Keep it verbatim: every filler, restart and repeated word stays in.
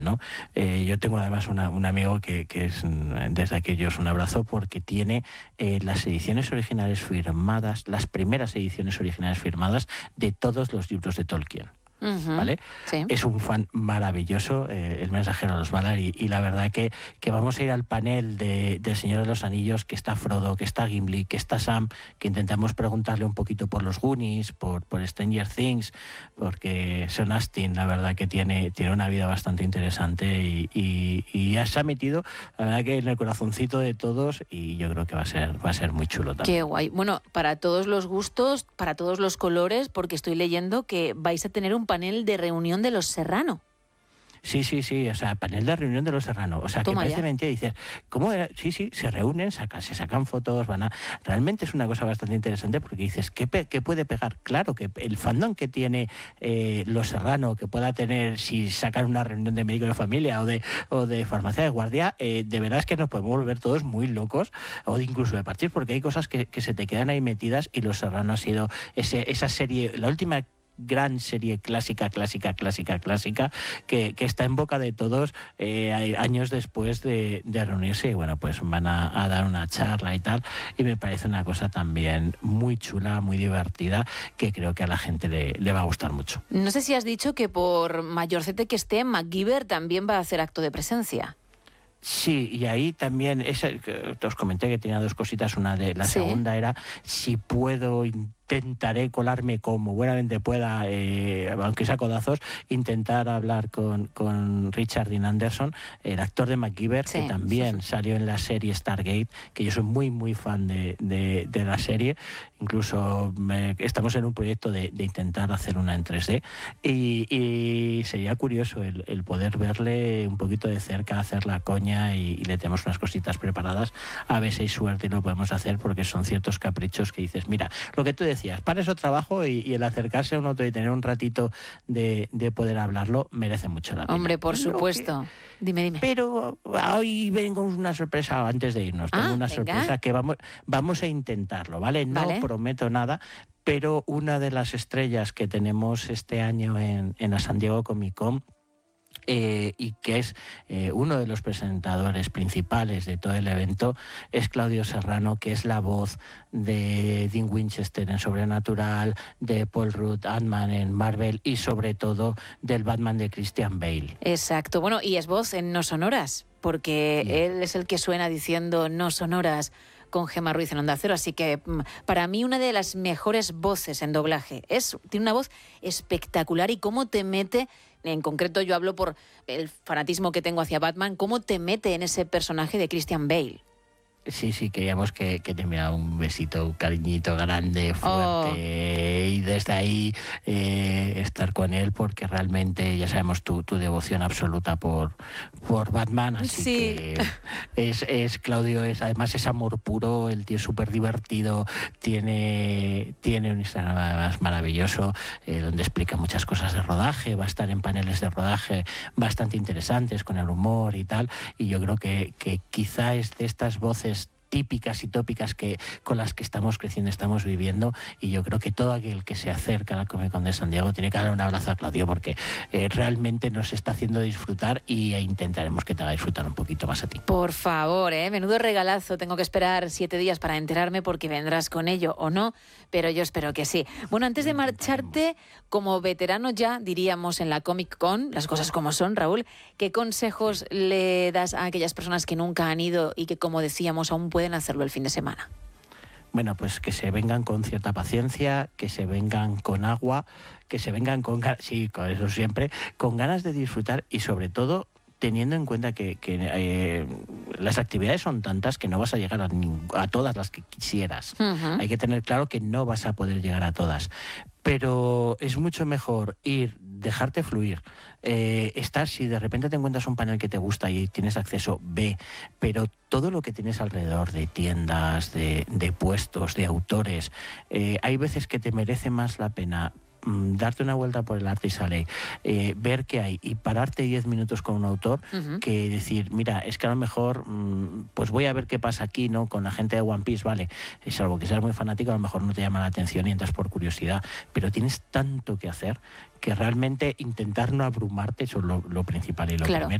¿no? Eh, yo tengo además una, un amigo que, que es, desde aquellos un abrazo, porque tiene eh, las ediciones originales firmadas, las primeras ediciones originales firmadas de todos los libros de Tolkien. Uh-huh. ¿Vale? Sí. Es un fan maravilloso, eh, el mensajero de los Valar, y, y la verdad que, que vamos a ir al panel de, del Señor de los Anillos, que está Frodo, que está Gimli, que está Sam, que intentamos preguntarle un poquito por los Goonies, por, por Stranger Things, porque Sean Astin, la verdad que tiene, tiene una vida bastante interesante y, y, y ya se ha metido, la verdad que en el corazoncito de todos, y yo creo que va a ser, va a ser muy chulo también. Qué guay. Bueno, para todos los gustos, para todos los colores, porque estoy leyendo que vais a tener un panel de reunión de los Serrano. Sí, sí, sí, o sea, panel de reunión de los Serrano. O sea, Toma que parece ya. mentira. Dices, ¿cómo era? Sí, sí, se reúnen, sacan, se sacan fotos, van a... Realmente es una cosa bastante interesante porque dices, ¿qué, pe qué puede pegar? Claro, que el fandom que tiene eh, los Serrano, que pueda tener si sacan una reunión de médico de familia o de, o de farmacia de guardia, eh, de verdad es que nos podemos volver todos muy locos, o de incluso de partir, porque hay cosas que, que se te quedan ahí metidas, y los Serrano ha sido ese, esa serie, la última gran serie clásica, clásica, clásica, clásica, que, que está en boca de todos eh, años después de, de reunirse, y bueno, pues van a, a dar una charla y tal, y me parece una cosa también muy chula, muy divertida, que creo que a la gente le, le va a gustar mucho. No sé si has dicho que por mayorcete que esté, MacGyver también va a hacer acto de presencia. Sí, y ahí también, esa, os comenté que tenía dos cositas, una de la Sí. segunda era si puedo, intentaré colarme como buenamente pueda, eh, aunque sea codazos, intentar hablar con, con Richard Dean Anderson, el actor de MacGyver, Sí. que también salió en la serie Stargate, que yo soy muy, muy fan de, de, de la serie, incluso me, estamos en un proyecto de, de intentar hacer una en tres D, y, y sería curioso el, el poder verle un poquito de cerca, hacer la coña, y, y le tenemos unas cositas preparadas, a ver si hay suerte y lo podemos hacer, porque son ciertos caprichos que dices, mira, lo que tú decías, para eso trabajo, y, y el acercarse a un otro y tener un ratito de, de poder hablarlo merece mucho la pena. Hombre, por Lo supuesto. que... Dime, dime. Pero hoy vengo una sorpresa antes de irnos. Tengo Ah, una venga. sorpresa que vamos, vamos a intentarlo, ¿vale? No Vale. prometo nada, pero una de las estrellas que tenemos este año en, en la San Diego Comic Con, Eh, y que es eh, uno de los presentadores principales de todo el evento, es Claudio Serrano, que es la voz de Dean Winchester en Sobrenatural, de Paul Rudd, Ant-Man en Marvel, y sobre todo del Batman de Christian Bale. Exacto. Bueno, y es voz en No Sonoras, porque Sí. él es el que suena diciendo No Sonoras con Gemma Ruiz en Onda Cero, así que para mí una de las mejores voces en doblaje. Es, tiene una voz espectacular, y cómo te mete, en concreto yo hablo por el fanatismo que tengo hacia Batman, cómo te mete en ese personaje de Christian Bale. Sí, sí, queríamos que, que te enviara un besito, un cariñito grande, fuerte, oh. y desde ahí eh, estar con él, porque realmente ya sabemos tu, tu devoción absoluta por, por Batman, así sí. que es, es Claudio, es además es amor puro, el tío es súper divertido, tiene, tiene un Instagram además maravilloso, eh, donde explica muchas cosas de rodaje, va a estar en paneles de rodaje bastante interesantes con el humor y tal, y yo creo que, que quizá es de estas voces típicas y tópicas que con las que estamos creciendo, estamos viviendo, y yo creo que todo aquel que se acerca a la Comic Con de San Diego tiene que dar un abrazo a Claudio, porque eh, realmente nos está haciendo disfrutar, y e intentaremos que te haga disfrutar un poquito más a ti. Por favor, ¿eh? Menudo regalazo. Tengo que esperar siete días para enterarme, porque vendrás con ello o no, pero yo espero que sí. Bueno, antes de marcharte, como veterano ya, diríamos, en la Comic Con, las cosas como son, Raúl, ¿qué consejos le das a aquellas personas que nunca han ido y que, como decíamos, aún pueden hacerlo el fin de semana? Bueno, pues que se vengan con cierta paciencia, que se vengan con agua, que se vengan con ganas, sí, con eso siempre, con ganas de disfrutar, y sobre todo teniendo en cuenta que, que eh, las actividades son tantas que no vas a llegar a, a todas las que quisieras. Uh-huh. Hay que tener claro que no vas a poder llegar a todas. Pero es mucho mejor ir, dejarte fluir, eh, estar, si de repente te encuentras un panel que te gusta y tienes acceso, ve, pero todo lo que tienes alrededor de tiendas, de, de puestos, de autores, eh, hay veces que te merece más la pena mm, darte una vuelta por el Artist Alley, eh, ver qué hay y pararte diez minutos con un autor, uh-huh. que decir, mira, es que a lo mejor mmm, pues voy a ver qué pasa aquí, ¿no? Con la gente de One Piece, vale, salvo que seas muy fanático, a lo mejor no te llama la atención y entras por curiosidad, pero tienes tanto que hacer que realmente intentar no abrumarte, eso es lo, lo principal y lo claro. primero.